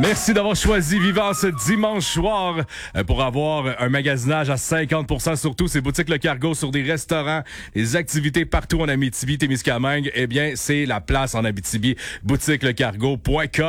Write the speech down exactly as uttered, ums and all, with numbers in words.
Merci d'avoir choisi Vivant ce dimanche soir euh, pour avoir un magasinage à cinquante pour cent sur tous ces boutiques Le Cargo, sur des restaurants, des activités partout en Abitibi, Témiscamingue. Eh bien, c'est la place en Abitibi. boutique le cargo point com.